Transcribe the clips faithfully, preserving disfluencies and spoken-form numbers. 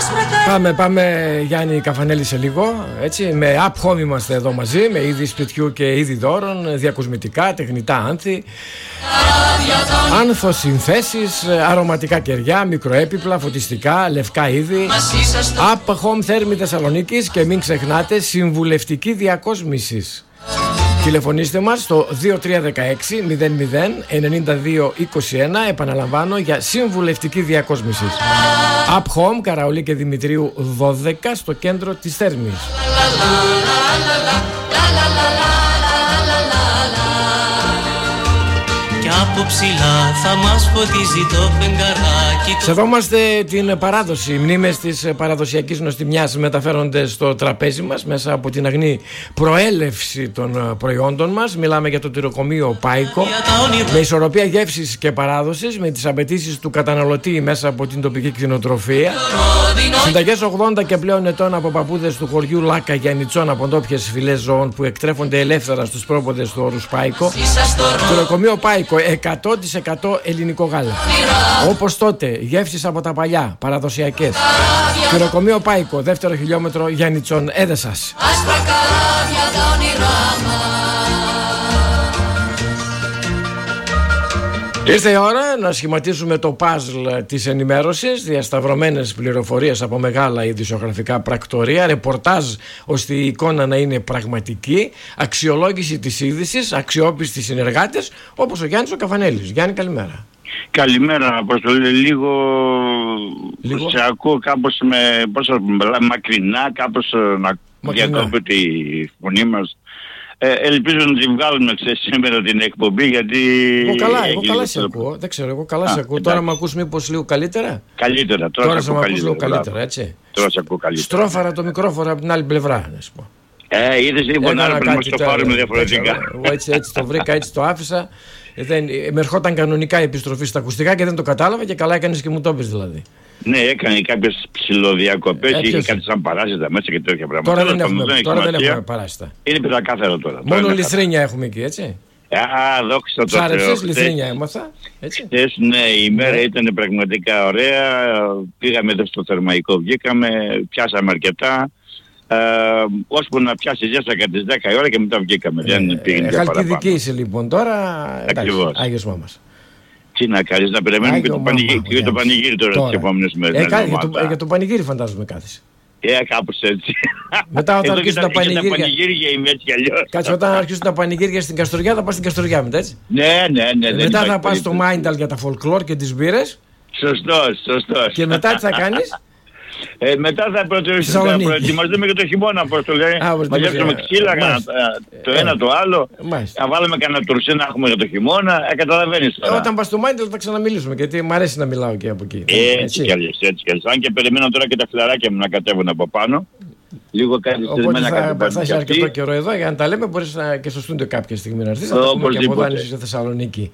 Πάμε, πάμε Γιάννη Καφανέλη σε λίγο. Έτσι, με Up Home είμαστε εδώ μαζί, με είδη σπιτιού και είδη δώρων, διακοσμητικά, τεχνητά άνθη, άνθος συνθέσεις, αρωματικά κεριά, μικροέπιπλα, φωτιστικά, λευκά είδη. Up Home Θέρμη Θεσσαλονίκης και μην ξεχνάτε συμβουλευτική διακόσμησης. Τηλεφωνήστε μας στο δύο τρία ένα έξι μηδέν μηδέν ενενήντα δύο είκοσι ένα. Επαναλαμβάνω, για συμβουλευτική διακόσμηση. Up Home, Καραολί και Δημητρίου δώδεκα, στο κέντρο της Θέρμης. Και από ψηλά θα μας φωτίζει το φεγγαράκι. Σεβόμαστε την παράδοση. Οι μνήμες της παραδοσιακής νοστιμιάς μεταφέρονται στο τραπέζι μας μέσα από την αγνή προέλευση των προϊόντων μας. Μιλάμε για το τυροκομείο Πάικο, με ισορροπία γεύσης και παράδοσης, με τις απαιτήσεις του καταναλωτή μέσα από την τοπική κτηνοτροφία. Συνταγές ογδόντα και πλέον ετών από παππούδες του χωριού Λάκα Γιαννιτσών, από ντόπιες φυλές ζώων που εκτρέφονται ελεύθερα στους πρόποδες του όρους Πάικο. Τυροκομείο Πάικο, εκατό τοις εκατό ελληνικό γάλα. Όπως τότε, γεύσεις από τα παλιά, παραδοσιακές. Τυροκομείο Πάικο, δεύτερο χιλιόμετρο Γιαννιτσών, Έδεσας. Ήρθε η ώρα να σχηματίσουμε το παζλ της ενημέρωσης, διασταυρωμένες πληροφορίες από μεγάλα ειδησιογραφικά πρακτορία, ρεπορτάζ ώστε η εικόνα να είναι πραγματική, αξιολόγηση της είδησης, αξιόπιστοι συνεργάτες, όπως ο Γιάννης ο Καφανέλης. Γιάννη, καλημέρα. Καλημέρα, Αποστολή. Λίγο, Λίγο σε ακούω κάπως με, πώς θα πούμε, μακρινά, κάπως να διακόπτω τη φωνή μας. Ε, ελπίζω να την βγάλουμε σήμερα την εκπομπή, γιατί... Εγώ καλά, εγώ καλά σε ακούω, δεν ξέρω, εγώ καλά Α, σε ακούω. Τώρα με ακούς μήπως λίγο καλύτερα? Καλύτερα, τώρα, τώρα σε με ακούς λίγο καλύτερα, έτσι. Τώρα σε ακούω καλύτερα. Στρόφαρα το μικρόφωνο από την άλλη πλευρά, να σου πω. Ε, είδες λοιπόν, άρα πρέπει να το πάρουμε διαφορετικά. Εγώ έτσι, έτσι το βρήκα, έτσι το άφησα. Δεν, με ερχόταν κανονικά η επιστροφή στα ακουστικά και δεν το κατάλαβα, και καλά έκανες και μου το πεις δηλαδή. Ναι, έκανε κάποιες ψηλοδιακοπές, ε, είχε κάτι σαν παράσιτα μέσα και τέτοια πράγματα. Τώρα δεν έχουμε, δεν τώρα δεν έχουμε παράσιτα. Είναι πεντακάθαρο τώρα. Μόνο λιθρίνια έχουμε εκεί, έτσι. Α, δόξα τω Θεώ. Ψάρεψες, λιθρίνια έμαθα. Χθες, ναι, η μέρα ναι. ήταν πραγματικά ωραία. Πήγαμε εδώ στο Θερμαϊκό, βγήκαμε, πιάσαμε αρκετά. Ε, ώσπου να πιάσει ζέστα κατά τις δέκα η ώρα και μετά βγήκαμε. Ε, δεν πήγαινε για παραπάνω. Χαλκιδική είσαι λοιπόν τώρα. Ακριβώς. Άγιος Μάμας. Τι να κάνεις, να περιμένουμε και το, πανηγύρι, και το πανηγύρι τώρα, τώρα. τις επόμενες μέρες. Ε, για, το, για το πανηγύρι φαντάζομαι κάθεσαι. Ε, κάπως έτσι. Μετά όταν αρχίσουν τα πανηγύρια. Τα πανηγύρια είμαι έτσι κι αλλιώς. Κάτσε, όταν αρχίσουν τα πανηγύρια στην Καστοριά θα πας στην Καστοριά μετά, έτσι. Ναι, ναι, ναι. Μετά θα πας στο Μάινταλ για τα folklore και τις μπύρες. Σωστός, σωστός. Και μετά τι θα κάνεις? Ε, μετά θα προετοιμαστούμε για το χειμώνα, πώς το λέει. Μαζέψουμε ξύλα, το ένα το άλλο. Να βάλουμε κανένα τουρσί να έχουμε για το χειμώνα. Ε, καταλαβαίνεις τώρα. Όταν πας στο Μάιντελ θα ξαναμιλήσουμε, γιατί μου αρέσει να μιλάω και από εκεί. Έτσι κι αλλιώς, έτσι κι αλλιώς. Αν και περιμένω τώρα και τα φιλαράκια μου να κατέβουν από πάνω. Λίγο κάτι στριμμένα κάτι. Οπότε θα είσαι αρκετό καιρό εδώ για να τα λέμε. Μπορείς να και στο στούντιο κάποια στιγμή να έρθεις. Να τα πούμε και από εδώ στη Θεσσαλονίκη.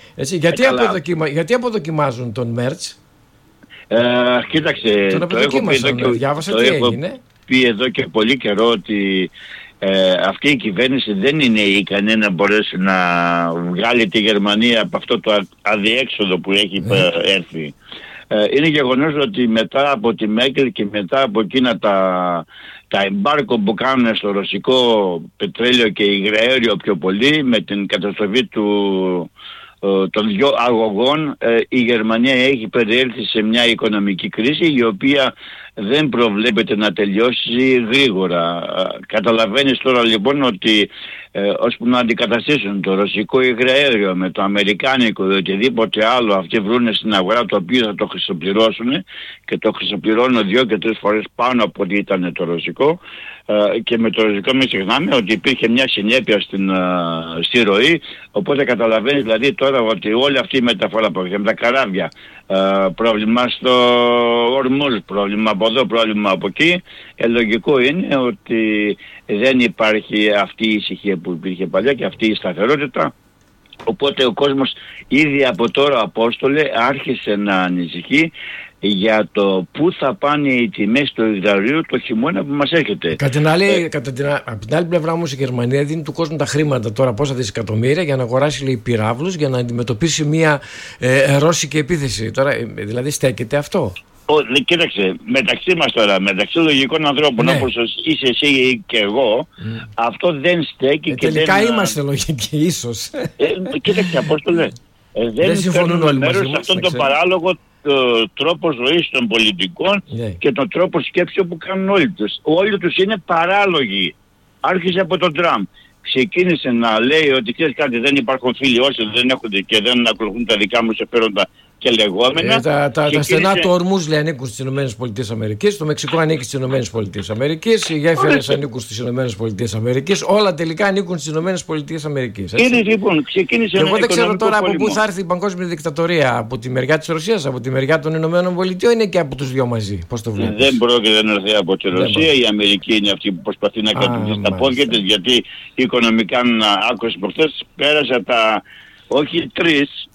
Γιατί αποδοκιμάζουν τον Μέρτς? Ε, κοίταξε, το, το έχω, πει εδώ, και, διάβασα το τι έχω έγινε. πει εδώ και πολύ καιρό ότι ε, αυτή η κυβέρνηση δεν είναι ικανή να μπορέσει να βγάλει τη Γερμανία από αυτό το αδιέξοδο που έχει ε. έρθει. Ε, είναι γεγονός ότι μετά από τη Μέρκελ και μετά από εκείνα τα, τα εμπάρκο που κάνουν στο ρωσικό πετρέλαιο και υγραέριο πιο πολύ, με την καταστροφή του των δυο αγωγών, η Γερμανία έχει περιέλθει σε μια οικονομική κρίση η οποία δεν προβλέπεται να τελειώσει γρήγορα. Καταλαβαίνεις τώρα λοιπόν ότι ε, ώσπου να αντικαταστήσουν το ρωσικό υγραέριο με το αμερικάνικο ή οτιδήποτε άλλο αυτοί βρούνε στην αγορά το οποίο θα το χρυσοπληρώσουν και το χρυσοπληρώνουν δύο και τρεις φορές πάνω από ό,τι ήταν το ρωσικό, ε, και με το ρωσικό μην ξεχνάμε ότι υπήρχε μια συνέπεια στην, ε, στη ροή, οπότε καταλαβαίνεις δηλαδή τώρα ότι όλη αυτή η μεταφορά με τα καράβια, ε, πρόβλημα στο Ορμούζ, πρόβλημα από εδώ, πρόβλημα από εκεί, ε, λογικό είναι ότι δεν υπάρχει αυτή η ησυχία που υπήρχε παλιά και αυτή η σταθερότητα. Οπότε ο κόσμος ήδη από τώρα, Απόστολε, άρχισε να ανησυχεί για το πού θα πάνε οι τιμές του υγραερίου το χειμώνα που μας έρχεται. Κατά την άλλη, ε, κατά την, από την άλλη πλευρά όμως η Γερμανία δίνει του κόσμου τα χρήματα τώρα, πόσα δισεκατομμύρια, για να αγοράσει λέει πυράβλους για να αντιμετωπίσει μια ε, ρώσικη επίθεση. Τώρα, ε, δηλαδή στέκεται αυτό? Ο, κοίταξε, μεταξύ μας τώρα, μεταξύ λογικών ανθρώπων, ναι. όπως είσαι εσύ και εγώ, mm. αυτό δεν στέκει ε, και τελικά δεν... Τελικά είμαστε λογικοί, ίσως. Ε, κοίταξε, Απόστολε, ε, δεν, δεν συμφωνούν όλοι μαζί μας. Σε αυτόν τον παράλογο το, τρόπο ζωής των πολιτικών yeah. και τον τρόπο σκέψεων που κάνουν όλοι τους. Όλοι τους είναι παράλογοι. Άρχισε από τον Τραμπ. Ξεκίνησε να λέει ότι ξέρεις κάτι, δεν υπάρχουν φίλοι όσοι δεν έχονται και δεν ακολουθούν τα δικά μου συμφέροντα και λεγόμενα. Ε, τα, τα, τα στενά του ορμούς λέει ανήκουν στις ΗΠΑ, το Μεξικό ανήκει στις ΗΠΑ, οι γέφυρες ανήκουν στις ΗΠΑ, όλα τελικά ανήκουν στις ΗΠΑ. Είναι λοιπόν, ξεκίνησε. Και εγώ δεν ξέρω τώρα από πού θα έρθει η παγκόσμια δικτατορία, από τη μεριά της Ρωσίας, από τη μεριά των ΗΠΑ, είναι και από τους δυο μαζί. Πώς το βλέπεις? Δεν πρόκειται να έρθει από τη Ρωσία, η Αμερική είναι αυτή που προσπαθεί να κρατήσει τα πόδια της, γιατί οικονομικά, άκουσα προχθές, πέρασε τα όχι τρεις.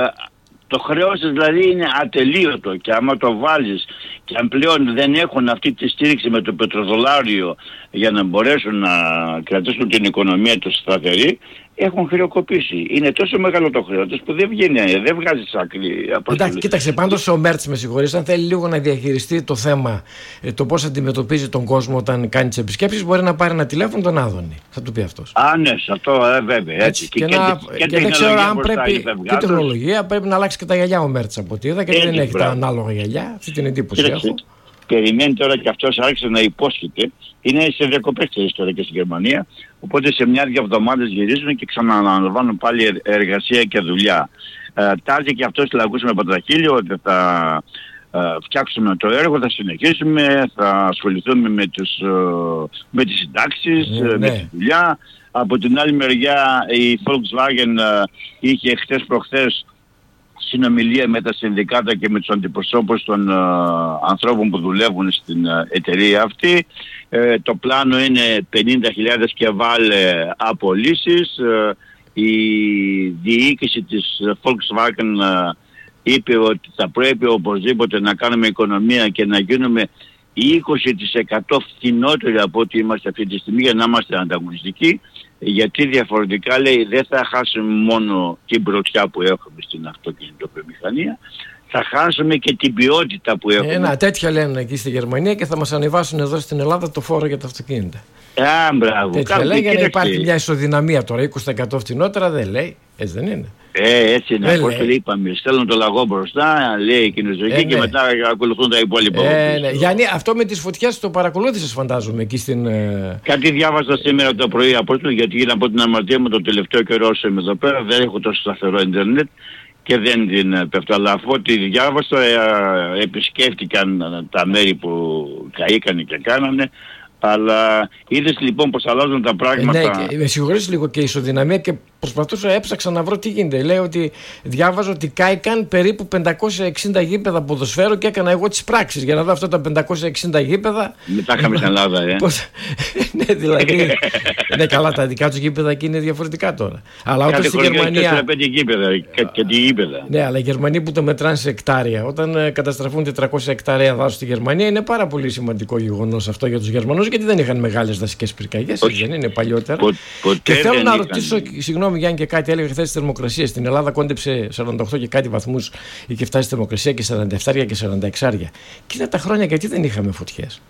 Το χρέος δηλαδή είναι ατελείωτο και άμα το βάλεις και αν πλέον δεν έχουν αυτή τη στήριξη με το πετροδολάριο για να μπορέσουν να κρατήσουν την οικονομία τους σταθερή, έχουν χρεοκοπήσει. Είναι τόσο μεγάλο το χρέος τους που δεν βγαίνει, δεν βγάζει άκρη. Εντάξει, κοίταξε, πάντως ο Μέρτς, με συγχωρείς, αν θέλει λίγο να διαχειριστεί το θέμα, το πώς αντιμετωπίζει τον κόσμο όταν κάνει τις επισκέψεις, μπορεί να πάρει ένα τηλέφωνο τον Άδωνη. Θα του πει αυτός. Α, ναι, σε αυτό ε, βέβαια. Έτσι. Και, και, και, να, και, και δεν ξέρω αν πρέπει. Και τεχνολογία πρέπει να αλλάξει και τα γυαλιά ο Μέρτς από ό,τι είδα, και δεν έχει τα ανάλογα γυαλιά. Αυτή την εντύπωση έχω. Περιμένει τώρα και αυτός άρχισε να υπόσχεται. Είναι σε διακοπές τώρα και στη Γερμανία. Οπότε σε μια-δυο εβδομάδες γυρίζουν και ξαναλαμβάνουν πάλι εργασία και δουλειά. Ε, Τάζει και αυτός λαγούσαμε από τα χείλη ότι θα ε, φτιάξουμε το έργο, θα συνεχίσουμε, θα ασχοληθούμε με, τους, ε, με τις συντάξεις, mm, με ναι. τη δουλειά. Από την άλλη μεριά η Volkswagen ε, είχε χτες προχθές συνομιλία με τα συνδικάτα και με τους αντιπροσώπους των uh, ανθρώπων που δουλεύουν στην uh, εταιρεία αυτή. Ε, το πλάνο είναι πενήντα χιλιάδες και βάλε απολύσεις. Ε, η διοίκηση της Volkswagen uh, είπε ότι θα πρέπει οπωσδήποτε να κάνουμε οικονομία και να γίνουμε είκοσι τοις εκατό φθηνότεροι από ό,τι είμαστε αυτή τη στιγμή για να είμαστε ανταγωνιστικοί. Γιατί διαφορετικά λέει δεν θα χάσουμε μόνο την πρωτιά που έχουμε στην αυτοκινητοβιομηχανία, θα χάσουμε και την ποιότητα που έχουμε. Ένα τέτοια λένε εκεί στη Γερμανία και θα μας ανεβάσουν εδώ στην Ελλάδα το φόρο για τα αυτοκίνητα. Α, μπράβο. Τέτοια λέει για να υπάρχει μια ισοδυναμία τώρα, είκοσι τοις εκατό φτηνότερα δεν λέει, έτσι δεν είναι? Ε, έτσι είναι, όπως το είπαμε, στέλνουν το λαγό μπροστά, λέει εκείνη ζωή ε, και ναι. μετά ακολουθούν τα υπόλοιπα. Ε, ναι. Γιάννη, αυτό με τις φωτιές το παρακολούθησες φαντάζομαι εκεί στην... Κάτι διάβασα σήμερα το πρωί από το, γιατί γίνα από την αμαρτία μου το τελευταίο καιρό όσο είμαι εδώ πέρα, δεν έχω τόσο σταθερό ίντερνετ και δεν την πέφτω, αλλά αφού τη διάβασα ε, επισκέφτηκαν τα μέρη που καήκανε και κάνανε. Αλλά είδες λοιπόν πως αλλάζουν τα πράγματα. Ε, ναι, και, με συγχωρείς λίγο και η ισοδυναμία και προσπαθούσα, έψαξα να βρω τι γίνεται. Λέει ότι διάβαζα ότι κάηκαν περίπου πεντακόσια εξήντα γήπεδα ποδοσφαίρου και έκανα εγώ τις πράξεις για να δω αυτά τα πεντακόσια εξήντα γήπεδα. Μετά είχαμε στην Ελλάδα, ε. Πώς... ναι, δηλαδή. ναι, καλά, τα δικά τους γήπεδα εκεί είναι διαφορετικά τώρα. Αλλά όταν στη Γερμανία. τέσσερα πέντε γήπεδα, κάτι γήπεδα. Ναι, αλλά οι Γερμανοί που το μετράνε σε εκτάρια, όταν καταστραφούν τετρακόσια εκτάρια δάσους στη Γερμανία, είναι πάρα πολύ σημαντικό γεγονός αυτό για τους Γερμανούς, γιατί δεν είχαν μεγάλες δασικές πυρκαγιές, δεν είναι παλιότερα. Πο, και θέλω να ρωτήσω, συγγνώμη Γιάννη, και κάτι έλεγε χθες τη θερμοκρασία. Στην Ελλάδα κόντεψε σαράντα οκτώ και κάτι βαθμούς, είχε φτάσει στη θερμοκρασία και σαράντα επτά και σαράντα έξι. Και είναι τα χρόνια γιατί δεν είχαμε φωτιές.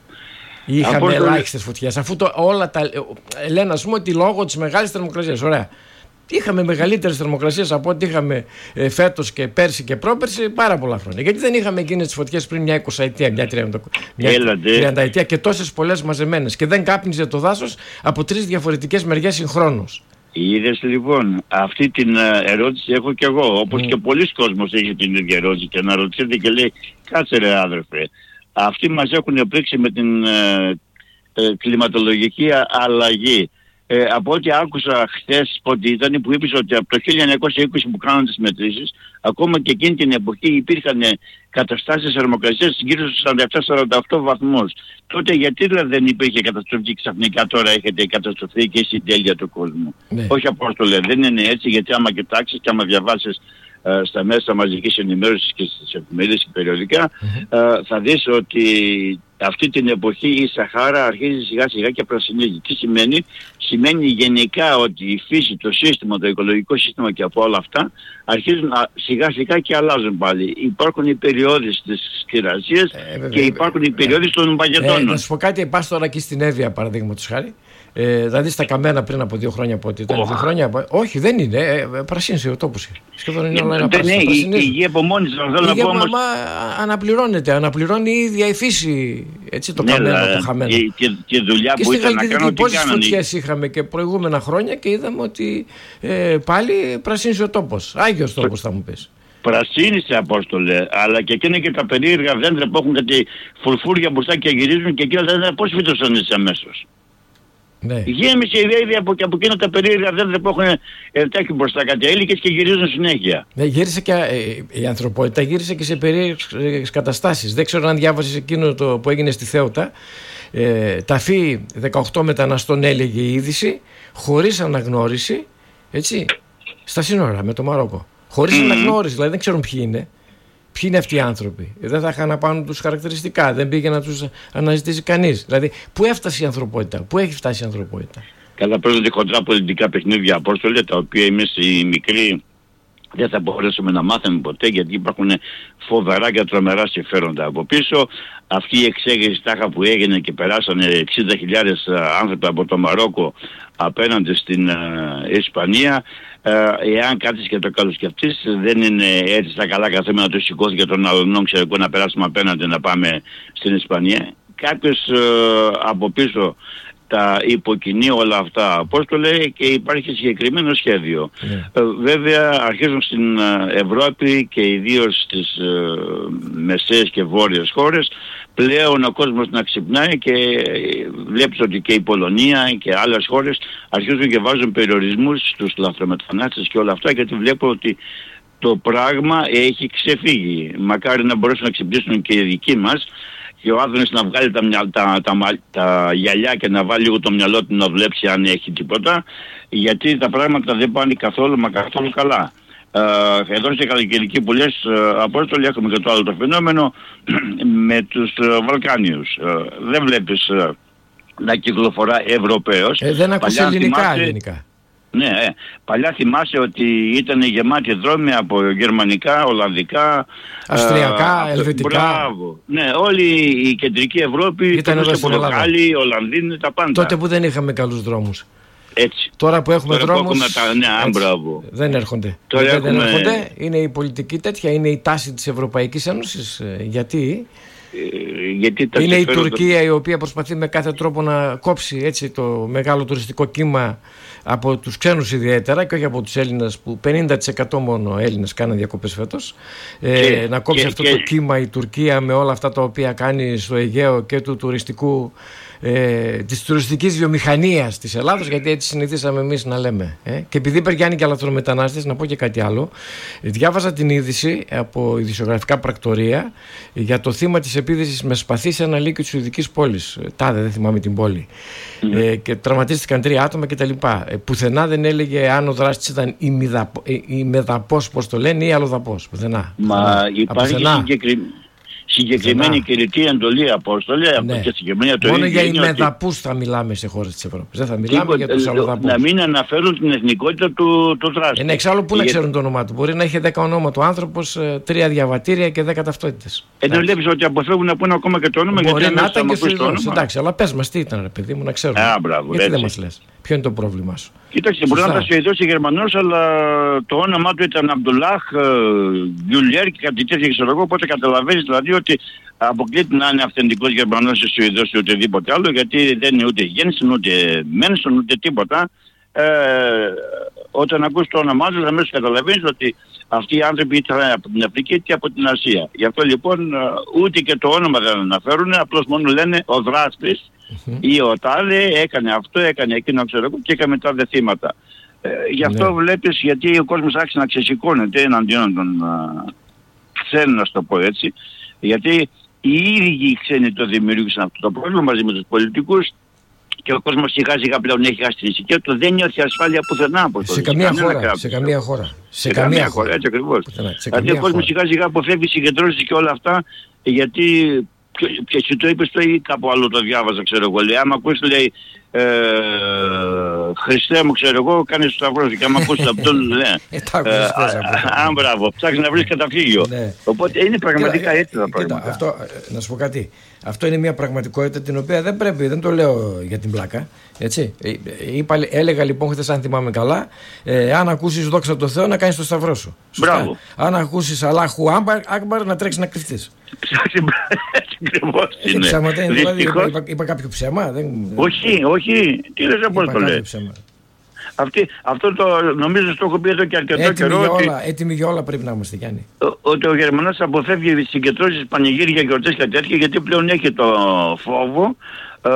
Είχαμε ελάχιστες φωτιές. Αφού το, όλα τα. Λένε, ας πούμε, ότι λόγω της μεγάλης θερμοκρασίας. Ωραία. Είχαμε μεγαλύτερες θερμοκρασίες από ό,τι είχαμε ε, φέτος και πέρσι και πρόπερσι πάρα πολλά χρόνια. Γιατί δεν είχαμε εκείνες τις φωτιές πριν μια εικοσαετία, μια τριανταετία και τόσες πολλές μαζεμένες. Και δεν κάπνιζε το δάσος από τρεις διαφορετικές μεριές συγχρόνως. Είδες λοιπόν, αυτή την ερώτηση έχω κι εγώ, όπως mm. και πολλοί κόσμος έχει την ίδια ερώτηση και αναρωτιέται και λέει, κάτσε ρε άδερφε, αυτοί μας έχουν πρίξει με την ε, ε, κλιματολογική αλλαγή. Ε, από ό,τι άκουσα χθες ότι ήταν που είπες ότι από το χίλια εννιακόσια είκοσι που κάνουν τις μετρήσεις, ακόμα και εκείνη την εποχή υπήρχαν καταστάσεις θερμοκρασίας γύρω στους σαράντα επτά σαράντα οκτώ βαθμούς. Τότε γιατί δηλαδή δεν υπήρχε καταστροφή και ξαφνικά τώρα έχετε καταστροφή και συντέλεια του κόσμου? Ναι. Όχι, Απόστολε, δεν είναι έτσι, γιατί άμα κοιτάξεις και άμα διαβάσεις ε, στα μέσα μαζικής ενημέρωσης και στις εφημερίδες και περιοδικά, ε, θα δεις ότι αυτή την εποχή η Σαχάρα αρχίζει σιγά σιγά και πρασινίζει. Τι σημαίνει? Σημαίνει γενικά ότι η φύση, το σύστημα, το οικολογικό σύστημα και από όλα αυτά αρχίζουν α, σιγά σιγά και αλλάζουν πάλι. Υπάρχουν οι περιόδεις της σκυρασίας ε, και υπάρχουν οι περιόδεις των παγετώνων. Ε, να σου πω κάτι, πας τώρα εκεί στην Εύβοια παραδείγματος χάρη. Ε, δηλαδή στα Καμένα πριν από δύο χρόνια πότε ήταν, oh. δύο χρόνια, όχι δεν είναι, ε, πρασίνησε ο τόπος. Σχεδόν είναι όλα ένα πρασίνησε. Η γη από μόνη της, θέλω να πω όμως... αναπληρώνεται, αναπληρώνει η ίδια η φύση, έτσι, το ναι, Καμένο, το χαμένο. Και, και, και δουλειά και που ήταν να κάνω, τι πόσες φωτιές είχαμε και προηγούμενα χρόνια και είδαμε ότι ε, πάλι πρασίνησε ο τόπος, άγιος τόπος θα μου πεις. Πρασίνησε, Απόστολε, αλλά και εκείνα και τα περίεργα δέντρα που έχουν κάτι φουρφούρια μπροστά και γυρίζουν και εκείνα τα δέντρα πώς φυτώσαν έτσι αμέσως. Ναι. Γέμισε η Εύβοια από, από εκείνα τα περίεργα δέντρα που έχουν ερτάκι μπροστά κάτι έλικες και γυρίζουν συνέχεια. Ναι, γύρισε και ε, η ανθρωπότητα γύρισε και σε περίεργες καταστάσεις. Δεν ξέρω αν διάβασες εκείνο το που έγινε στη Θέοτα. Ε, ταφή δεκαοκτώ μεταναστών, έλεγε η είδηση, χωρίς αναγνώριση, έτσι, στα σύνορα με το Μαρόκο. Χωρίς mm. αναγνώριση, δηλαδή δεν ξέρουν ποιοι είναι. Ποιοι είναι αυτοί οι άνθρωποι? Δεν θα είχαν να πάρουν τους χαρακτηριστικά, δεν πήγε να τους αναζητήσει κανείς. Δηλαδή, πού έφτασε η ανθρωπότητα, πού έχει φτάσει η ανθρωπότητα? Καλά, παίζονται χοντρά πολιτικά παιχνίδια, Απόστολε, τα οποία εμείς οι μικροί δεν θα μπορέσουμε να μάθουμε ποτέ, γιατί υπάρχουν φοβερά και τρομερά συμφέροντα από πίσω. Αυτή η εξέγερση τάχα που έγινε και περάσανε εξήντα χιλιάδες άνθρωποι από το Μαρόκο απέναντι στην uh, Ισπανία, uh, εάν κάτσεις και το καλοσκεφτείς, δεν είναι έτσι στα καλά καθέμενα του σηκώθηκε τον άλλον, ξέρω εγώ, να περάσουμε απέναντι να πάμε στην Ισπανία. Κάποιος uh, από πίσω τα υποκινεί όλα αυτά, Απόστολε, και υπάρχει συγκεκριμένο σχέδιο. Yeah. Ε, βέβαια αρχίζουν στην Ευρώπη και ιδίως στις ε, μεσαίες και βόρειες χώρες πλέον ο κόσμος να ξυπνάει και βλέπεις ότι και η Πολωνία και άλλες χώρες αρχίζουν και βάζουν περιορισμούς στους λαθρομετανάστες και όλα αυτά, γιατί βλέπω ότι το πράγμα έχει ξεφύγει. Μακάρι να μπορέσουν να ξυπνήσουν και οι δικοί μας και ο Άδωνης να βγάλει τα, τα, τα, τα, τα γυαλιά και να βάλει λίγο το μυαλό του να δουλέψει αν έχει τίποτα, γιατί τα πράγματα δεν πάνε καθόλου μα καθόλου καλά. Ε, εδώ σε καλοκαιρική που λες, Απόστολη, έχουμε και το άλλο το φαινόμενο με τους Βαλκάνιους. Ε, δεν βλέπεις ε, να κυκλοφορά Ευρωπαίος. Ε, δεν ακούσε ελληνικά, θυμάσαι, ελληνικά. Ναι, ε, παλιά θυμάσαι ότι ήταν γεμάτοι δρόμοι από γερμανικά, ολλανδικά, αυστριακά, ε, ελβετικά. Μπράβο. Ναι, όλη η κεντρική Ευρώπη, ήταν Πορτογάλοι, Ολλανδοί, τα πάντα. Τότε που δεν είχαμε καλούς δρόμους. Έτσι. Τώρα που έχουμε Τώρα δρόμους, που έχουμε τα, ναι, μπράβο. δεν έρχονται. Τώρα δεν έχουμε... έρχονται. Είναι η πολιτική τέτοια, είναι η τάση της Ευρωπαϊκής Ένωσης. Γιατί... Ε, γιατί τα είναι η συμφέροντα... Τουρκία, η οποία προσπαθεί με κάθε τρόπο να κόψει έτσι το μεγάλο τουριστικό κύμα από τους ξένους ιδιαίτερα και όχι από τους Έλληνες, που πενήντα τοις εκατό μόνο Έλληνες κάνουν διακοπές φέτος, ε, να κόψει και, αυτό και... το κύμα η Τουρκία με όλα αυτά τα οποία κάνει στο Αιγαίο και του τουριστικού, ε, της τουριστικής βιομηχανίας της Ελλάδος, γιατί έτσι συνηθίσαμε εμείς να λέμε. Ε. Και επειδή περιγιάνει και λαθρομετανάστες, να πω και κάτι άλλο. Διάβαζα την είδηση από ειδησιογραφικά πρακτορία για το θύμα της επίθεσης με σπαθί σε ένα λύκειο της Σουηδικής πόλης. Τάδε, δεν θυμάμαι την πόλη. Mm. Ε, και τραυματίστηκαν τρία άτομα κτλ. Ε, πουθενά δεν έλεγε αν ο δράστης ήταν ημεδαπός, πώς το λένε, ή αλλοδαπός. Πουθενά. Μα υπάρχει συγκεκριμένη. Συγκεκριμένη και ρητή εντολή, Απόστολε, ναι. και συγκεκριμένη εντολή. Μόνο για ημεδαπούς ότι... θα μιλάμε σε χώρες της Ευρώπης. Δεν θα μιλάμε Τίποτε, για τους αλλοδαπούς. Να μην αναφέρουν την εθνικότητα του, του δράστη. Είναι εξάλλου πού να ξέρουν το όνομά του. Μπορεί να έχει δέκα ονόματα ο άνθρωπος, τρία διαβατήρια και δέκα ταυτότητες. Ε, δεν βλέπεις ότι αποφεύγουν να πούνε ακόμα και το όνομα. Μπορεί γιατί να ήταν και στο όνομα. Εντάξει, αλλά πες μας τι ήταν, ρε παιδί μου, να ξέρουμε. Α, μπράβο, γιατί έτσι. δεν μας λες? Ποιο είναι το πρόβλημά σου? Κοίταξε, μπορεί να ήταν Σουηδός ή Γερμανός, αλλά το όνομά του ήταν Αμπτουλάχ, Γκιουλιέρ και κάτι τέτοιο, ξέρω εγώ. Οπότε καταλαβαίνεις δηλαδή ότι αποκλείται να είναι αυθεντικός Γερμανός ή Σουηδός ή οτιδήποτε άλλο, γιατί δεν είναι ούτε Γένσεν, ούτε Μένσον, ούτε τίποτα. Ε, όταν ακούς το όνομά του, αμέσως καταλαβαίνεις ότι αυτοί οι άνθρωποι ήταν από την Αφρική και από την Ασία. Γι' αυτό λοιπόν ούτε και το όνομα δεν αναφέρουν, απλώς μόνο λένε ο δράστης mm-hmm. ή ο τάδε έκανε αυτό, έκανε εκείνο, ξέρω εγώ, και έκαμε τα δε θύματα. Ε, γι' αυτό ναι. βλέπεις, γιατί ο κόσμος άρχισε να ξεσηκώνεται εναντίον των ξένων, να το πω έτσι, γιατί οι ίδιοι οι ξένοι το δημιούργησαν αυτό το πρόβλημα μαζί με τους πολιτικούς, και ο κόσμος σιγά σιγά πλέον έχει χάσει την ησυχία του, δεν νιώθει ασφάλεια πουθενά. Σε καμία χώρα. Σε καμία χώρα. Σε καμία χώρα, έτσι ακριβώς. Δηλαδή ο κόσμος σιγά σιγά αποφεύγει συγκεντρώσεις και όλα αυτά, γιατί και εσύ το είπες το ή κάπου άλλο το διάβαζα, ξέρω εγώ, λέει, άμα ακούσει λέει ε, Χριστέ μου, ξέρω εγώ, κάνεις το σταυρό και άμα ακούσεις αυτόν, ναι, αν μπράβο, ψάχνεις να βρεις καταφύγιο. Οπότε είναι πραγματικά έτσι τα πράγματα. Αυτό, να σου πω κάτι, αυτό είναι μια πραγματικότητα την οποία δεν πρέπει, δεν το λέω για την πλάκα, έτσι. Είπα, έλεγα λοιπόν χθες, αν θυμάμαι καλά, ε, αν ακούσεις δόξα τω Θεώ, να κάνεις το σταυρό σου. Μπράβο. Αν ακούσεις Αλάχου Άκμπαρ, να τρέξεις να κρυφτείς. Ψάμαται, δηλαδή, είπα, είπα, είπα κάποιο ψέμα. Δεν... Όχι, όχι. Τι λες, πώς το λες. Αυτή, αυτό το νομίζω στο έχω πει εδώ και αρκετό έτοιμοι καιρό. Για ότι, όλα, έτοιμοι για όλα πρέπει να είμαστε, Γιάννη. Ότι ο Γερμανός αποφεύγει συγκεντρώσεις, πανηγύρια, γιορτές και τέτοια, γιατί πλέον έχει το φόβο ε,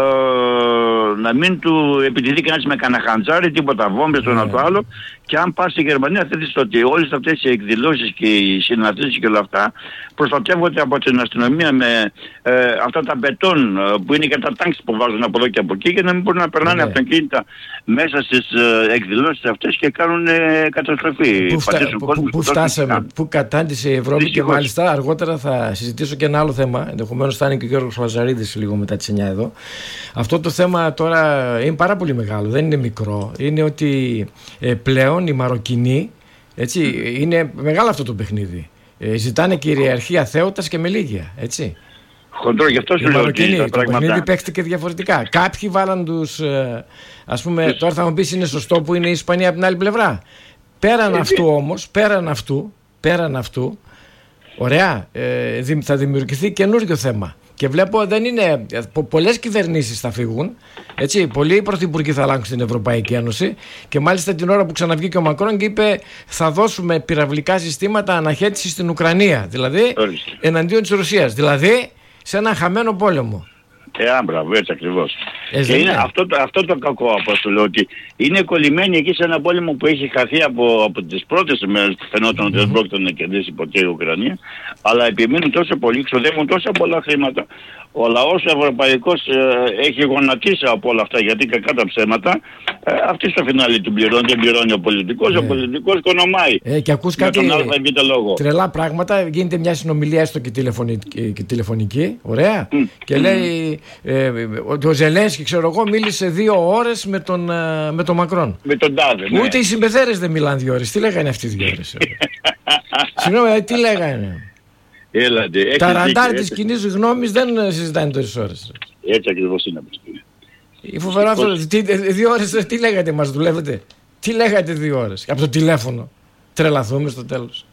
να μην του επιτεθεί κανένας με κανένα χαντζάρι, τίποτα βόμβες, το ένα το άλλο. Και αν πας στη Γερμανία θα δεις ότι όλες αυτές οι εκδηλώσεις και οι συναντήσεις και όλα αυτά προστατεύονται από την αστυνομία με ε, αυτά τα μπετόν που είναι και τα τάγκς που βάζουν από εδώ και από εκεί, για να μην μπορούν να περνάνε ναι. αυτοκίνητα μέσα στις ε, εκδηλώσεις αυτές και κάνουν ε, καταστροφή. Πού, φτα... που, που, που φτάσαμε, πού κατάντησε η Ευρώπη. Δυστυχώς. Και μάλιστα αργότερα θα συζητήσω και ένα άλλο θέμα, ενδεχομένως θα είναι και ο Γιώργος Βαζαρίδης λίγο μετά τις εννιά εδώ. Αυτό το θέμα τώρα είναι πάρα πολύ μεγάλο, δεν είναι μικρό. Είναι ότι ε, πλέον οι Μαροκινοί, έτσι, mm. είναι μεγάλο αυτό το παιχνίδι. Ε, ζητάνε κυριαρχία θέωτας και μελίγια, έτσι. Χοντρό, γι' αυτό σου λέω ότι το παιχνίδι παίχτηκε διαφορετικά. Κάποιοι βάλαν τους, ε, ας πούμε, Τους... τώρα θα μου πεις είναι σωστό που είναι η Ισπανία από την άλλη πλευρά. Πέραν ε, αυτού όμως, πέραν αυτού, πέραν αυτού, ωραία, ε, θα δημιουργηθεί καινούριο θέμα. Και βλέπω δεν είναι. Πολλές κυβερνήσεις θα φύγουν. Έτσι, πολλοί πρωθυπουργοί θα αλλάξουν στην Ευρωπαϊκή Ένωση. Και μάλιστα την ώρα που ξαναβγήκε ο Μακρόν και είπε θα δώσουμε πυραυλικά συστήματα αναχέτησης στην Ουκρανία. Δηλαδή εναντίον της Ρωσίας. Δηλαδή σε ένα χαμένο πόλεμο. Ε, άμπραβο, έτσι ακριβώς. Ε, και είναι αυτό, το, αυτό το κακό, Απόστολο, ότι είναι κολλημένοι εκεί σε ένα πόλεμο που έχει χαθεί από, από τις πρώτες μέρες που φαινόταν ότι δεν πρόκειται να κερδίσει ποτέ η Ουκρανία, αλλά επιμένουν τόσο πολύ, ξοδεύουν τόσα πολλά χρήματα. Ο λαός ευρωπαϊκός ε, έχει γονατίσει από όλα αυτά, γιατί κακά τα ψέματα, ε, αυτή στο φινάλι την πληρώνει, δεν πληρώνει ο πολιτικός, ε. ο πολιτικός οικονομάει. Ε, και ακούς κάτι τρελά πράγματα, γίνεται μια συνομιλία έστω και τηλεφωνική, και τηλεφωνική ωραία, mm. και mm. λέει ε, ότι ο Ζελένσκι, ξέρω εγώ, μίλησε δύο ώρες με τον, ε, με τον Μακρόν. Με τον Τάδε, ναι. Ούτε οι συμπεθέρες δεν μιλάνε δύο ώρες. Τι λέγανε αυτοί δύο ώρες? Συγγνώμη, τι λέγανε? Έλατε, τα ραντάρ της κοινής γνώμης δεν συζητάνε τόσες ώρες. Έτσι ακριβώς είναι. Η φοβερό αυτό. Τι, δύο ώρες τι λέγατε, μας δουλεύετε? Τι λέγατε δύο ώρες? Από το τηλέφωνο. Τρελαθούμε στο τέλος.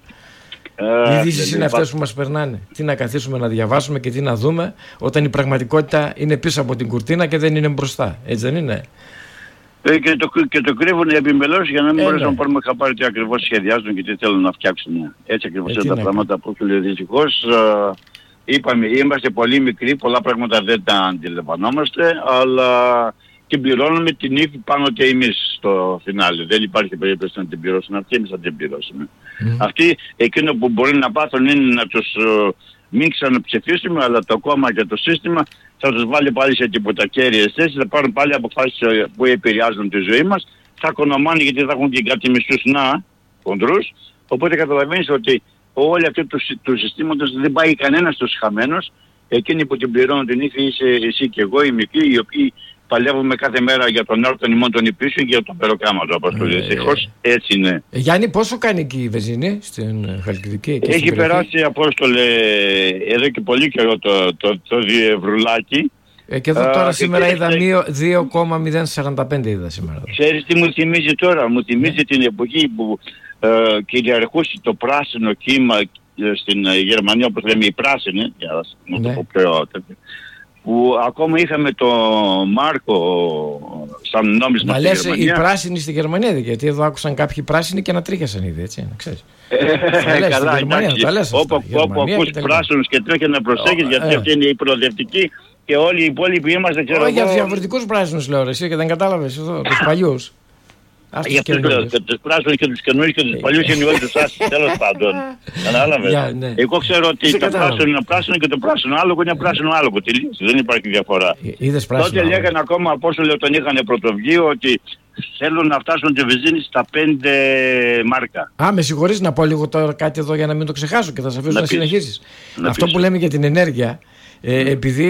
Οι ειδήσεις είναι αυτές που μας περνάνε. Τι να καθίσουμε να διαβάσουμε και τι να δούμε όταν η πραγματικότητα είναι πίσω από την κουρτίνα και δεν είναι μπροστά. Έτσι δεν είναι? Ε, και, το, και το κρύβουν οι επιμελώσεις για να μην ε, μπορέσουν να πάρουμε χαμπάρι τι ακριβώς σχεδιάζουν και τι θέλουν να φτιάξουν. Έτσι ακριβώς είναι τα πράγματα που σου λέει. Δυστυχώς ε, είπαμε, είμαστε πολύ μικροί, πολλά πράγματα δεν τα αντιλαμβανόμαστε, αλλά την πληρώνουμε την ύφη πάνω και εμείς στο φινάλι. Δεν υπάρχει περίπτωση να την πληρώσουν αυτοί, εμείς θα την πληρώσουμε. Mm. Αυτοί εκείνο που μπορεί να πάθουν είναι να τους uh, μην ξαναψηφίσουμε, αλλά το κόμμα και το σύστημα θα τους βάλει πάλι σε τίποτα κέρυες θέσεις, θα πάρουν πάλι αποφάσεις που επηρεάζουν τη ζωή μας, θα κονομάνε γιατί θα έχουν και κάτι μισθούς να κοντρούς, οπότε καταλαβαίνεις ότι όλοι αυτοί του, του συστήματος δεν πάει κανένας τους χαμένος, εκείνοι που την πληρώνουν την ύφη είσαι εσύ και εγώ οι μικροί, οι οποίοι παλεύουμε κάθε μέρα για τον άρτο τον ημών τον υπήσου και για τον περοκάματο, Αποστολή. Δυστυχώς έτσι είναι. Ε, Γιάννη, πόσο κάνει εκεί η βενζίνη στην Χαλκιδική? Έχει περάσει, Απόστολε, εδώ και πολύ καιρό το, το, το δύο ευρουλάκι. Ε, και εδώ τώρα Α, σήμερα είδα δύο κόμμα μηδέν σαράντα πέντε είδα σήμερα. Ξέρεις τι μου θυμίζει τώρα? Μου θυμίζει yeah. την εποχή που ε, κυριαρχούσε το πράσινο κύμα στην Γερμανία, όπως λέμε οι πράσινοι, για να το πω πιο τέτοιο, που ακόμα είχαμε το Μάρκο σαν νόμισμα στη λες, Γερμανία. Οι πράσινοι στη Γερμανία, γιατί εδώ άκουσαν κάποιοι πράσινοι και να τρίχασαν ήδη, έτσι, να ξέρεις. Ε, καλά, εντάξει, όπου, όπου ακούς πράσινους και τρέχει να προσέχεις, γιατί αυτή είναι η προοδευτική και όλοι οι υπόλοιποι είμαστε, ξέρω εγώ. Για διαφορετικούς πράσινους λέω, εσύ, και δεν κατάλαβες εδώ, τους παλιούς. Για αυτούς και τους πράσινους και τους καινούριους και τους παλιούς είναι όλοι τους άσους, τέλος πάντων. Κατάλαβες. Yeah, ναι. Εγώ ξέρω ότι το πράσινο είναι πράσινο και το πράσινο άλογο είναι πράσινο άλογο. Τελείως, δεν υπάρχει διαφορά. Είδες πράσινο. Τότε λέγανε ακόμα, από όσο λέω τον είχαν πρωτοβγεί, ότι θέλουν να φτάσουν τη βενζίνη στα πέντε μάρκα. Α, με συγχωρείς να πω λίγο τώρα κάτι εδώ για να μην το ξεχάσω και θα σε αφήσω να, να συνεχίσεις. Να Αυτό πεις. Που λέμε για την ενέργεια, ε, mm. επειδή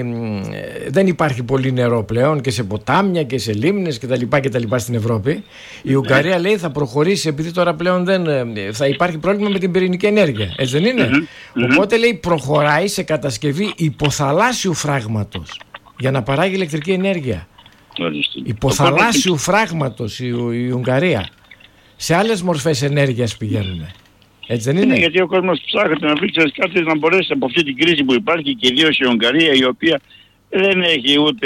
ε, δεν υπάρχει πολύ νερό πλέον και σε ποτάμια και σε λίμνες και τα λοιπά και τα λοιπά στην Ευρώπη, η Ουγγαρία mm. λέει θα προχωρήσει, επειδή τώρα πλέον δεν, θα υπάρχει πρόβλημα με την πυρηνική ενέργεια. Έτσι δεν είναι? Mm-hmm. Οπότε λέει προχωράει σε κατασκευή υποθαλάσσιου φράγματος για να παράγει ηλεκτρική ενέργεια. Υποθαλάσσιου φράγματος η, η Ουγγαρία. Σε άλλες μορφές ενέργειας πηγαίνουμε. Έτσι δεν είναι? Είναι γιατί ο κόσμος ψάχνει να βρει κάτι να μπορέσει από αυτή την κρίση που υπάρχει, και ιδίως η Ουγγαρία, η οποία δεν έχει ούτε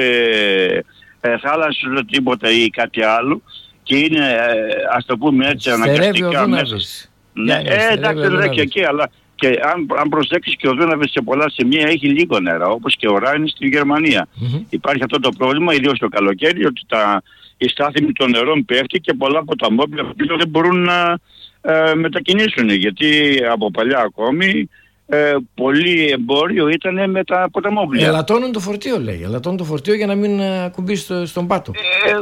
ε, θάλασσες ούτε τίποτα ή κάτι άλλο, και είναι ε, ας το πούμε έτσι αναγκαστικά μέσα. Ναι, ε, εντάξει δεν έχει εκεί, αλλά και αν, αν προσέξεις και ο Δούναβης σε πολλά σημεία έχει λίγο νερά, όπως και ο Ράιν στη Γερμανία. Mm-hmm. Υπάρχει αυτό το πρόβλημα, ιδίως το καλοκαίρι, ότι τα, η στάθμη των νερών πέφτει και πολλά από τα μόμπια δεν μπορούν να ε, μετακινήσουν, γιατί από παλιά ακόμη ε, πολύ εμπόριο ήταν με τα ποταμόβλια. Ελαττώνουν το φορτίο, λέει. Ελαττώνουν το φορτίο για να μην ακουμπήσει στο, στον πάτο. Ε,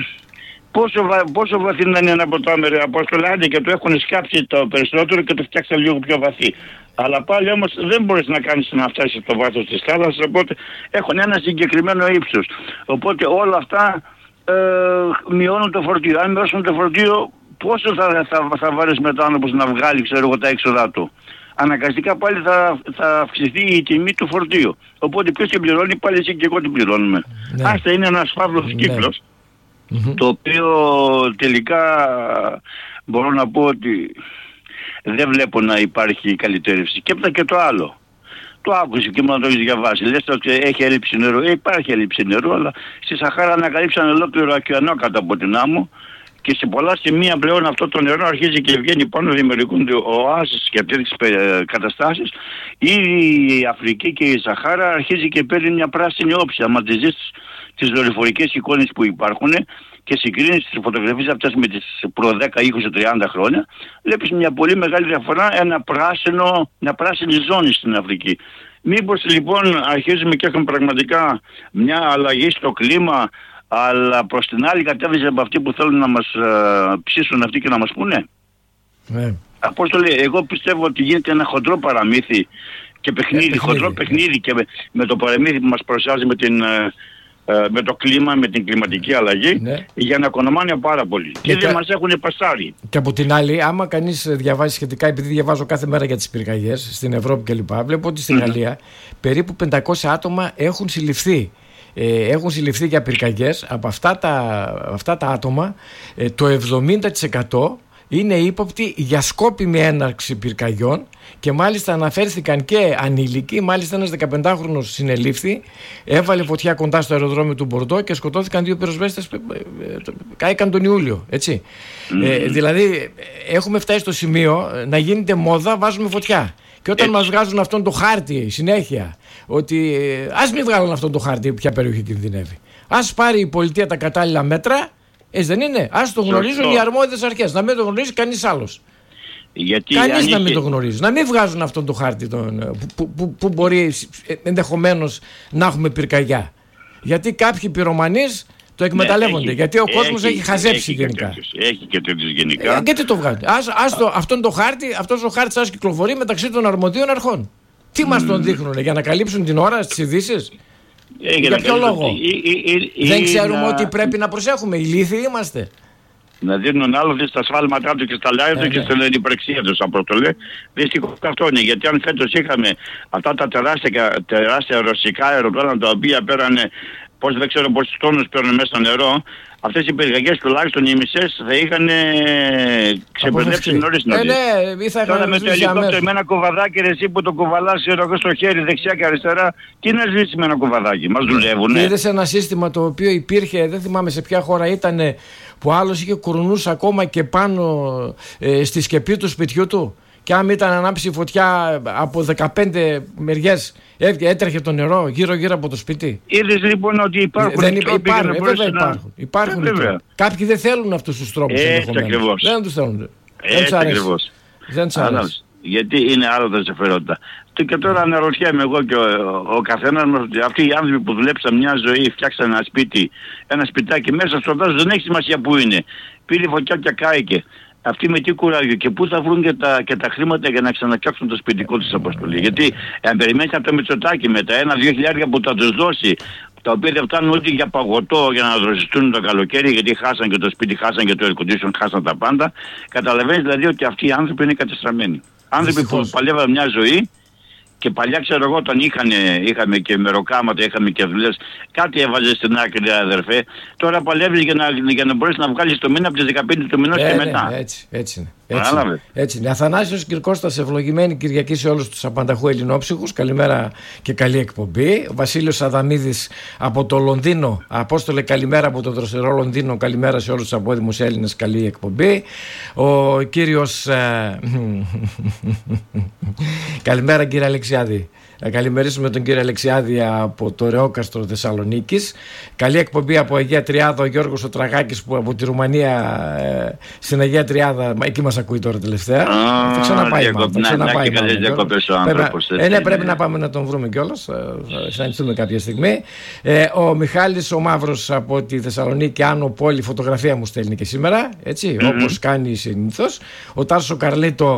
Πόσο, βα, πόσο βαθύ να είναι ένα ποτάμι, ρε Απόστολε, άντε και το έχουν σκάψει το περισσότερο και το φτιάξαν λίγο πιο βαθύ. Αλλά πάλι όμως δεν μπορείς να κάνεις να φτάσεις στο βάθος της θάλασσας, οπότε έχουν ένα συγκεκριμένο ύψος. Οπότε όλα αυτά ε, μειώνουν το φορτίο. Αν μειώσουν το φορτίο, πόσο θα, θα, θα βάλεις μετά όπως να βγάλει, ξέρω εγώ, τα έξοδά του? Αναγκαστικά πάλι θα, θα αυξηθεί η τιμή του φορτίου. Οπότε ποιος την πληρώνει? Πάλι εσύ και εγώ την πληρώνουμε. Ναι. Άστα, είναι ένας φαύλος ναι. κύκλος. Mm-hmm. Το οποίο τελικά μπορώ να πω ότι δεν βλέπω να υπάρχει καλυτέρευση. Και έπειτα και το άλλο. Το άκουσε και μόνο το έχεις διαβάσει. Λες ότι έχει έλλειψη νερού. Ε, υπάρχει έλλειψη νερού, αλλά στη Σαχάρα ανακαλύψαν ολόκληρο ωκεανό κάτω από την άμμο, και σε πολλά σημεία πλέον αυτό το νερό αρχίζει και βγαίνει πάνω, δημιουργούνται οάσεις και τέτοιες καταστάσεις. Η Αφρική και η Σαχάρα αρχίζει και παίρνει μια πράσινη όψη. Άμα τη ζεις τις δορυφορικές εικόνες που υπάρχουν και συγκρίνεις τις φωτογραφίες αυτές με τις προ δέκα, είκοσι, τριάντα χρόνια, βλέπεις μια πολύ μεγάλη διαφορά, ένα πράσινο, μια πράσινη ζώνη στην Αφρική. Μήπως λοιπόν αρχίζουμε και έχουμε πραγματικά μια αλλαγή στο κλίμα, αλλά προς την άλλη κατεύθυνση από αυτοί που θέλουν να μας uh, ψήσουν αυτοί και να μας πούνε? Ναι. Απόστολε, εγώ πιστεύω ότι γίνεται ένα χοντρό παραμύθι και παιχνίδι, ε, χοντρό παιχνίδι, και με, με το παραμύθι που μας παρουσιάζει με την... Uh, με το κλίμα, με την κλιματική αλλαγή, ναι. για να οικονομάνε πάρα πολύ. Και, και δεν κα... μας έχουν πασάρει. Και από την άλλη, άμα κανείς διαβάζει σχετικά, επειδή διαβάζω κάθε μέρα για τις πυρκαγιές στην Ευρώπη κλπ., βλέπω ότι στην mm-hmm. Γαλλία περίπου πεντακόσια άτομα έχουν συλληφθεί. Ε, έχουν συλληφθεί για πυρκαγιές. Από αυτά τα, αυτά τα άτομα, ε, το εβδομήντα τοις εκατό είναι ύποπτοι για σκόπιμη έναρξη πυρκαγιών, και μάλιστα αναφέρθηκαν και ανήλικοι. Μάλιστα ένας δεκαπεντάχρονος συνελήφθη, έβαλε φωτιά κοντά στο αεροδρόμιο του Μπορντό και σκοτώθηκαν δύο πυροσβέστες, κάηκαν τον Ιούλιο, έτσι. Mm-hmm. Ε, δηλαδή έχουμε φτάσει στο σημείο να γίνεται μόδα, βάζουμε φωτιά. Και όταν έτσι μας βγάζουν αυτόν το χάρτη συνέχεια, ότι ας μην βγάλουν αυτόν το χάρτη ποια περιοχή κινδυνεύει, ας πάρει η πολιτεία τα κατάλληλα μέτρα. Έτσι δεν είναι? Ας το γνωρίζουν Σωστό. οι αρμόδιες αρχές. Να μην το γνωρίζει κανείς άλλος. Κανείς να μην είχε... το γνωρίζει. Να μην βγάζουν αυτόν το χάρτη τον, που, που, που, που μπορεί ενδεχομένως να έχουμε πυρκαγιά. Γιατί κάποιοι πυρομανείς το εκμεταλλεύονται. Ναι, έχει, γιατί ο κόσμος έχει, έχει χαζέψει έχει γενικά. Και έχει και τέτοιους γενικά. Ε, και τι το βγάζει. Ας, ας το, αυτόν το χάρτη, αυτός ο χάρτης ας κυκλοφορεί μεταξύ των αρμοδίων αρχών. Τι mm. μας τον δείχνουν? Για να καλύψουν την ώρα στις ειδήσεις? Ε, για ποιο λόγο? Ή, ή, ή, δεν ξέρουμε να... ότι πρέπει να προσέχουμε? Ηλίθιοι είμαστε? Να δίνουν άλλο στα σφάλματά του και στα λάθη του και στην υπεραξία του, από το λέει. Δυστυχώς αυτό είναι, γιατί αν φέτος είχαμε αυτά τα τεράστια, τεράστια ρωσικά αεροπλάνα τα οποία πέρανε, πώς δεν ξέρω πόσους τόνους παίρνουν μέσα στο νερό, αυτές οι πυρκαγιές τουλάχιστον οι μισές θα είχαν ξεπερδέψει νωρίς νωρίς. Ε, ναι, θα Τώρα με το ελικόπτερο με ένα κουβαδάκι, ρε, εσύ που το κουβαλάς στο χέρι δεξιά και αριστερά, τι να ζήσει με ένα κουβαδάκι? Μας δουλεύουνε. Είδες ένα σύστημα το οποίο υπήρχε, δεν θυμάμαι σε ποια χώρα ήταν, που άλλος είχε κουρνούς ακόμα και πάνω ε, στη σκεπή του σπιτιού του, Και αν ήταν ανάψει φωτιά από δεκαπέντε μεριές, έτρεχε το νερό γύρω-γύρω από το σπίτι. Είδες λοιπόν ότι υπάρχουν δεν τρόποι υπάρχουν, για να ε, μπορέσουν βέβαια να... υπάρχουν. υπάρχουν ε, βέβαια. Κάποιοι δεν θέλουν αυτούς τους τρόπους. Έτσι ακριβώς. Δεν τους θέλουν. Έτσι ακριβώς. Δεν τους αρέσει. Γιατί είναι άλλα τα συμφέροντα. Και τώρα αναρωτιέμαι εγώ και ο, ο καθένας μας, αυτοί οι άνθρωποι που δουλέψαν μια ζωή, φτιάξαν ένα σπίτι, ένα σπιτάκι μέσα στο δάσος, δεν έχει σημασία που είναι. Πήρε φωτιά και κάηκε. Αυτοί με τι κουράγιο και πού θα βρουν και τα, και τα χρήματα για να ξαναφτιάξουν το σπιτικό τους, Αποστολή. Γιατί αν περιμένεις από το Μητσοτάκη με τα ένα-δύο χιλιάρια που θα τους δώσει, τα οποία δεν φτάνουν ούτε για παγωτό για να δροσιστούν το καλοκαίρι, γιατί χάσαν και το σπίτι, χάσαν και το air condition, χάσαν τα πάντα. Καταλαβαίνεις δηλαδή ότι αυτοί οι άνθρωποι είναι κατεστραμμένοι. Άνθρωποι που παλεύαν μια ζωή. Και παλιά ξέρω εγώ όταν είχανε, είχαμε και μεροκάματα, είχαμε και δουλειές, κάτι έβαζε στην άκρη αδερφέ. Τώρα παλεύεις για να, για να μπορείς να βγάλεις το μήνα από τις δεκαπέντε του μηνός ε, και ναι, μετά. Έτσι, έτσι είναι. Έτσι, είναι. έτσι είναι. Αθανάσιος Κυρκώστας, ευλογημένη Κυριακή σε όλους τους απανταχού Ελληνόψυχους. Καλημέρα και καλή εκπομπή. Ο Βασίλειος Αδαμίδης από το Λονδίνο. Απόστολε, καλημέρα από το δροσερό Λονδίνο. Καλημέρα σε όλους τους απόδημους Έλληνες. Καλή εκπομπή. Ο κύριος. Ε... καλημέρα κύριε Αλεξιάδη. Να καλημερίσουμε τον κύριο Αλεξιάδη από το Ρεόκαστρο Θεσσαλονίκης. Καλή εκπομπή από Αγία Τριάδα, ο Γιώργος ο Τραγάκης που από τη Ρουμανία ε, στην Αγία Τριάδα, εκεί μας ακούει τώρα τελευταία. Ah, θα ξαναπάει μάλλον. Θα ξαναπάει ε, ναι, πρέπει να πάμε να τον βρούμε κιόλας. Θα συναντηθούμε κάποια στιγμή. Ε, ο Μιχάλης ο Μαύρος από τη Θεσσαλονίκη, Άνω Πόλη, φωτογραφία μου στέλνει και σήμερα, έτσι, mm-hmm. όπως κάνει συνήθως. Ο Τάρσο Καρλίτο,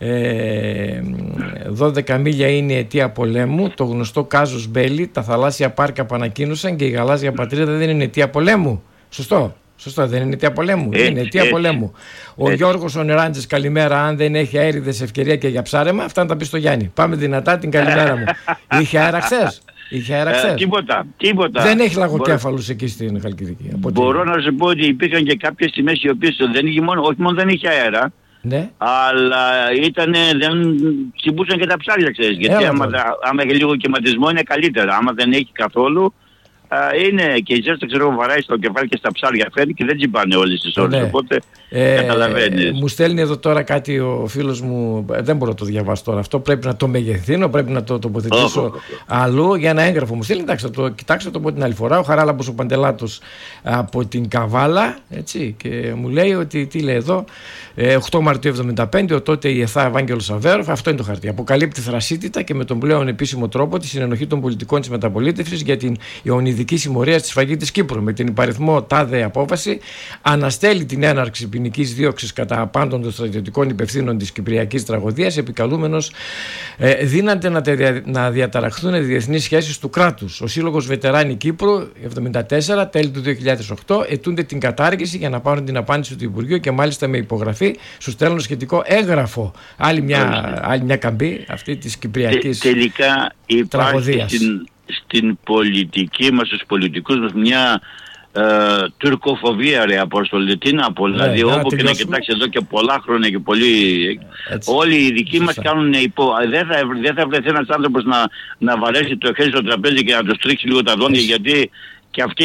ε, δώδεκα μίλια είναι η αιτία πολέμου, το γνωστό κάζους μπέλι, τα θαλάσσια πάρκα που ανακοίνωσαν και η γαλάζια πατρίδα δεν είναι αιτία πολέμου. Σωστό. Σωστό, δεν είναι αιτία πολέμου. Έτσι, είναι αιτία έτσι, πολέμου. Ο έτσι. Γιώργος ο Νεράντζης, καλημέρα. Αν δεν έχει αέριδες ευκαιρία και για ψάρεμα, αυτά να τα πει στο Γιάννη. Πάμε δυνατά την καλημέρα μου. Είχε αέρα χθες. Είχε αέρα χθες. Ε, τίποτα, τίποτα. Δεν έχει λαγοκέφαλους μπορώ... εκεί στην Χαλκιδική. Μπορώ να σου πω ότι υπήρχαν και κάποιες τιμές οι οποίες δεν είχε μόνο, όχι μόνο δεν είχε αέρα. Ναι. Αλλά ήταν, δεν τσιμπούσαν και τα ψάρια, ξέρεις. Γιατί άμα, άμα έχει λίγο κυματισμό είναι καλύτερα. Άμα δεν έχει καθόλου, α, είναι και η ζέστα, ξέρω, βαράει στο κεφάλι και στα ψάρια φέρνει και δεν τσιμπάνε όλες τις ώρες. Ναι. Οπότε ε, καταλαβαίνεις. Μου στέλνει εδώ τώρα κάτι ο φίλος μου, δεν μπορώ να το διαβάσω τώρα αυτό. Πρέπει να το μεγεθύνω, πρέπει να το τοποθετήσω oh, oh, oh. αλλού για ένα έγγραφο. Μου στέλνει, εντάξει, θα το κοιτάξω το πω την άλλη φορά. Ο Χαράλαμπος ο Παντελάτος από την Καβάλα, έτσι, και μου λέει ότι τι λέει εδώ. οκτώ Μαρτίου εβδομήντα πέντε, ο τότε η ΕΘΑ Ευάγγελος Σαβέροφ, αυτό είναι το χαρτί. Αποκαλύπτει θρασίτητα και με τον πλέον επίσημο τρόπο τη συνενοχή των πολιτικών της μεταπολίτευσης για την ιονιδική συμμορία στη σφαγή της Κύπρου. Με την υπαριθμό τάδε απόφαση, αναστέλει την έναρξη ποινικής δίωξης κατά πάντων των στρατιωτικών υπευθύνων της Κυπριακής τραγωδίας, επικαλούμενος ε, δύναται να, τε, να διαταραχθούν οι διεθνείς σχέσεις του κράτους. Ο Σύλλογος Βετεράνη Κύπρου εβδομήντα τέσσερα, τέλη του δύο χιλιάδες οκτώ, ετούνται την κατάργηση για να πάρουν την απάντηση του Υπουργείου και μάλιστα με υπογραφή. Σου στέλνω σχετικό έγγραφο. Άλλη μια, άλλη μια καμπή αυτή της Κυπριακής Τε, τελικά τραγωδίας. Υπάρχει στην, στην πολιτική μας, στους πολιτικούς μας, μια ε, τουρκοφοβία, ρε Απόστολε. Τι να πω, δηλαδή ναι, όπου και να κοιτάξει εδώ και πολλά χρόνια και πολύ. Έτσι. Όλοι οι δικοί μας κάνουν υπό. Δεν θα, δεν θα βρεθεί ένας άνθρωπος να, να βαρέσει το χέρι στο τραπέζι και να του στρίξει λίγο τα δόντια, γιατί. Και αυτοί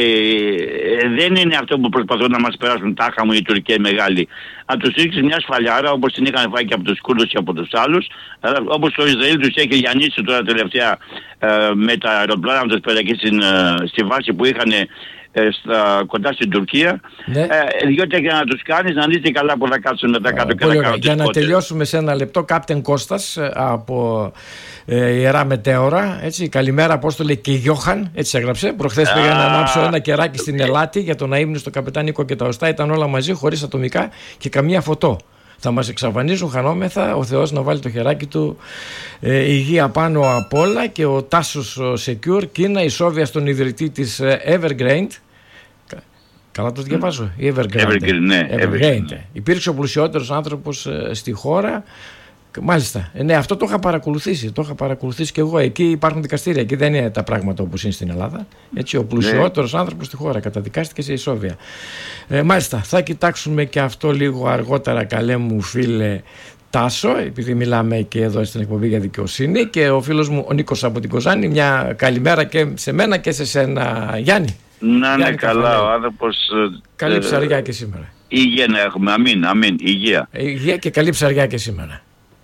ε, δεν είναι αυτό που προσπαθούν να μας περάσουν τάχα μου η Τουρκία μεγάλη. Αν τους ρίξει μια σφαλιάρα όπως την είχαν φάει και από τους Κούρδους και από τους άλλους, ε, όπως το Ισραήλ τους έχει λιανίσει τώρα τελευταία ε, με τα αεροπλάνα τους πέρα εκεί στην, ε, στη βάση που είχαν ε, στα, κοντά στην Τουρκία. Ναι. Ε, διότι για να τους κάνεις να δείτε καλά που θα κάτσουν μετά κάτω και να κάνουν. Για να τελειώσουμε σε ένα λεπτό, Κάπτεν Κώστας από ε, Ιερά Μετέωρα, έτσι, καλημέρα Απόστολε και Γιώχαν, έτσι έγραψε. Προχθές πήγα να ανάψω ένα κεράκι στην Ελάτη για τον αείμνη στο καπετάν Νίκο και τα οστά, ήταν όλα μαζί χωρίς ατομικά και καμία φωτό. Θα μας εξαφανίζουν, χανόμεθα, ο Θεός να βάλει το χεράκι του ε, υγεία πάνω απ' όλα. Και ο Τάσος Secure, Κίνα, ισόβια στον ιδρυτή της Evergrande. Καλά το διαβάζω, η Evergrande. Evergrande, ναι, Evergrande. Evergrande. Υπήρξε ο πλουσιότερος άνθρωπος ε, στη χώρα. Μάλιστα. Ε, ναι, αυτό το είχα παρακολουθήσει. Το είχα παρακολουθήσει και εγώ. Εκεί υπάρχουν δικαστήρια. Εκεί δεν είναι τα πράγματα όπως είναι στην Ελλάδα. Έτσι, ο πλουσιότερος ναι. άνθρωπος στη χώρα καταδικάστηκε σε ισόβια. Ε, μάλιστα. Θα κοιτάξουμε και αυτό λίγο αργότερα, καλέ μου φίλε Τάσο, επειδή μιλάμε και εδώ στην εκπομπή για δικαιοσύνη. Και ο φίλος μου ο Νίκος από την Κοζάνη. Μια καλημέρα και σε μένα και σε σένα, Γιάννη. Να είναι καλά ο άνθρωπος. Καλή ε, ψαριά και σήμερα. Υγεία να έχουμε. Αμήν, αμήν. Υγεία. Υγεία και καλή ψαριά και σήμερα.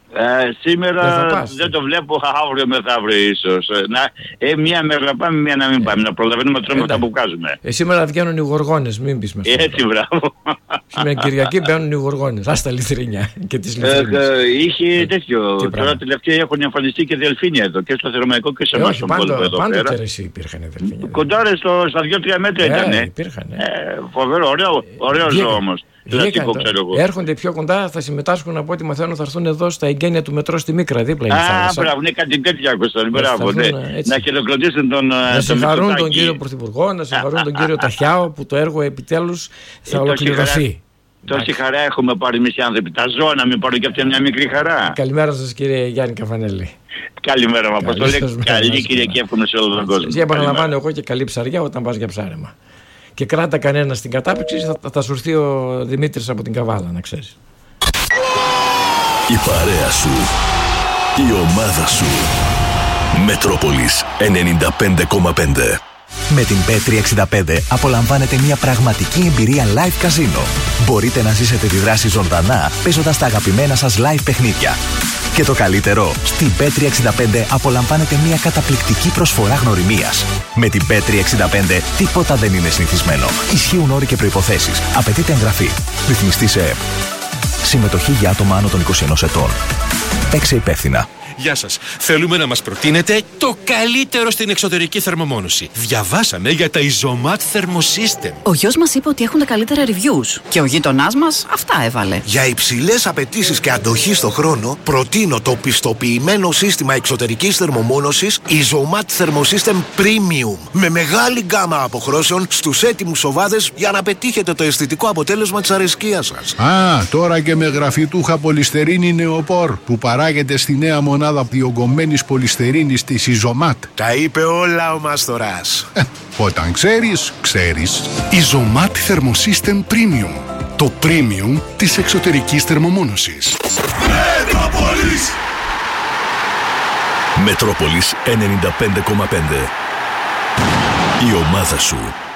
Ε, σήμερα δεν, πας, δεν το βλέπω, αύριο μεθαύριο ίσως. Να, ε, μία μέρα να πάμε, μία να μην πάμε. Ε, να προλαβαίνουμε να τρώμε αυτά που βγάζουμε. Ε, σήμερα βγαίνουν οι γοργόνες, μην πεις με αυτό. Έτσι, μπράβο. Σήμερα Κυριακή μπαίνουν οι γοργόνες. Ας τα λιθρίνια και τις λιθρίνες. Ε, ε, είχε τέτοιο. Τι τώρα τελευταία έχουν εμφανιστεί και δελφίνια εδώ και στο Θερμαϊκό και σε εμάς στον κόλπο εδώ πέρα. Πάντοτε εσύ υπήρχαν δελφίνια. Κοντά στο, στα δύο τρία μέτρα ήταν. Ε, υπήρχαν. Ε. Ε, φοβερό, ωραίο, ωραίο ζώο όμως. Λατικό, έρχονται πιο κοντά, θα συμμετάσχουν από ό,τι μαθαίνω, θα έρθουν εδώ στα εγγένεια του μετρό στη Μίκρα, δίπλα η θάλασσα. Α, μπράβο, ναι, κάτι τέτοια ακούσαν. Μπράβο, ναι. Να χειροκροτήσουν τον. Να συγχαρούν τον κύριο Πρωθυπουργό, να συγχαρούν τον κύριο Ταχιάο που το έργο επιτέλους θα ε, ολοκληρωθεί. Τόση χαρά έχουμε πάρει εμείς οι άνθρωποι. Τα ζώα να μην πάρουν και αυτή μια μικρή χαρά. Καλημέρα σας κύριε Γιάννη Καφανέλη. Καλημέρα, μα το λέει. Καλή Κυριακή εύχομαι σε όλο τον κόσμο. Για επαναλαμβάνω εγώ και καλή ψαριά όταν πας για ψάρεμα. Και κράτα κανένα στην κατάπηξη, θα, θα σου έρθει ο Δημήτρης από την Καβάλα, να ξέρεις. Η παρέα σου, η ομάδα σου. Μετρόπολης ενενήντα πέντε κόμμα πέντε. Με την μπετ τριακόσια εξήντα πέντε απολαμβάνετε μια πραγματική εμπειρία live καζίνο. Μπορείτε να ζήσετε τη δράση ζωντανά παίζοντας τα αγαπημένα σας live παιχνίδια. Και το καλύτερο, στην μπετ τριακόσια εξήντα πέντε απολαμβάνετε μια καταπληκτική προσφορά γνωριμίας. Με την μπετ τριακόσια εξήντα πέντε τίποτα δεν είναι συνηθισμένο. Ισχύουν όροι και προϋποθέσεις. Απαιτείται εγγραφή. Ρυθμιστή σε ΕΕΠ. Συμμετοχή για άτομα άνω των είκοσι ενός ετών. Παίξε υπεύθυνα. Γεια σας. Θέλουμε να μας προτείνετε το καλύτερο στην εξωτερική θερμομόνωση. Διαβάσαμε για τα Isomat Thermosystem. Ο γιος μας είπε ότι έχουν τα καλύτερα reviews. Και ο γείτονάς μας αυτά έβαλε. Για υψηλές απαιτήσεις και αντοχή στο χρόνο, προτείνω το πιστοποιημένο σύστημα εξωτερικής θερμομόνωσης Isomat Thermosystem Premium. Με μεγάλη γκάμα αποχρώσεων στους έτοιμους οβάδες για να πετύχετε το αισθητικό αποτέλεσμα της αρεσκίας σας. Α, τώρα και με γραφιτούχα πολυστερίνη νεοπόρ που παράγεται στη νέα μονάδα διογκωμένης πολυστερίνης της Isomat. Τα είπε όλα ο Μάστορας. Ε, όταν ξέρεις, ξέρεις. Isomat Thermosystem Premium. Το premium της εξωτερικής θερμομόνωσης. Μετρόπολης! Μετρόπολης ενενήντα πέντε κόμμα πέντε. Η ομάδα σου.